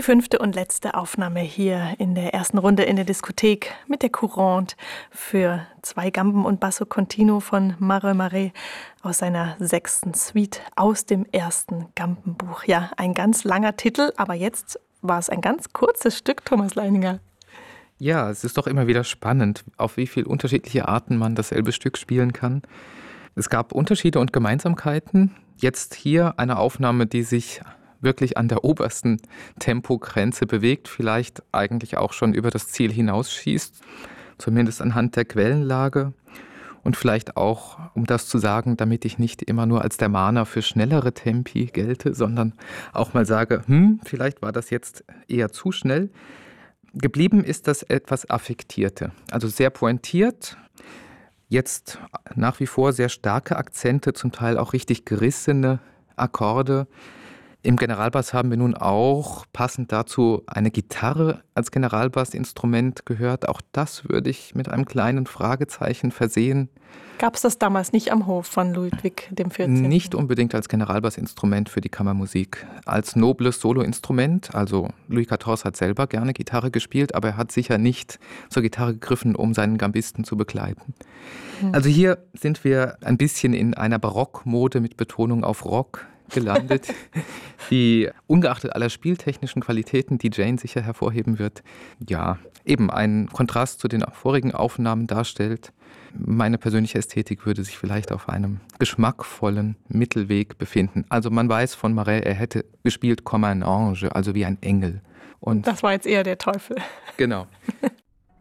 Die 5. und letzte Aufnahme hier in der ersten Runde in der Diskothek mit der Courante für 2 Gamben und Basso Continuo von Marais Marais aus seiner 6. Suite aus dem ersten Gambenbuch. Ja, ein ganz langer Titel, aber jetzt war es ein ganz kurzes Stück, Thomas Leininger. Ja, es ist doch immer wieder spannend, auf wie viele unterschiedliche Arten man dasselbe Stück spielen kann. Es gab Unterschiede und Gemeinsamkeiten. Jetzt hier eine Aufnahme, die sich wirklich an der obersten Tempogrenze bewegt, vielleicht eigentlich auch schon über das Ziel hinausschießt, zumindest anhand der Quellenlage. Und vielleicht auch, um das zu sagen, damit ich nicht immer nur als der Mahner für schnellere Tempi gelte, sondern auch mal sage, vielleicht war das jetzt eher zu schnell. Geblieben ist das etwas Affektierte, also sehr pointiert, jetzt nach wie vor sehr starke Akzente, zum Teil auch richtig gerissene Akkorde. Im Generalbass haben wir nun auch passend dazu eine Gitarre als Generalbassinstrument gehört. Auch das würde ich mit einem kleinen Fragezeichen versehen. Gab es das damals nicht am Hof von Ludwig XIV.? Nicht unbedingt als Generalbassinstrument für die Kammermusik. Als nobles Soloinstrument, also Louis XIV hat selber gerne Gitarre gespielt, aber er hat sicher nicht zur Gitarre gegriffen, um seinen Gambisten zu begleiten. Also hier sind wir ein bisschen in einer Barockmode mit Betonung auf Rock gelandet, die ungeachtet aller spieltechnischen Qualitäten, die Jane sicher hervorheben wird, ja, eben einen Kontrast zu den vorigen Aufnahmen darstellt. Meine persönliche Ästhetik würde sich vielleicht auf einem geschmackvollen Mittelweg befinden. Also man weiß von Marais, er hätte gespielt comme un ange, also wie ein Engel. Und das war jetzt eher der Teufel. Genau.